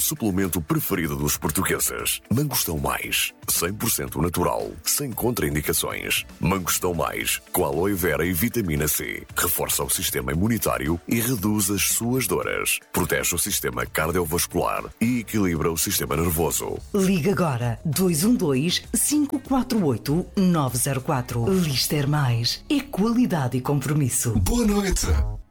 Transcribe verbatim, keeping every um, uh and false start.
suplemento preferido dos portugueses. Mangostão Mais, cem por cento natural, sem contraindicações. Mangostão Mais, com aloe vera e vitamina C. Reforça o sistema imunitário e reduz as suas dores. Protege o sistema cardiovascular e equilibra o sistema nervoso. Liga agora dois um dois, cinco quatro oito, nove zero quatro. Lister Mais é qualidade e compromisso. Boa noite.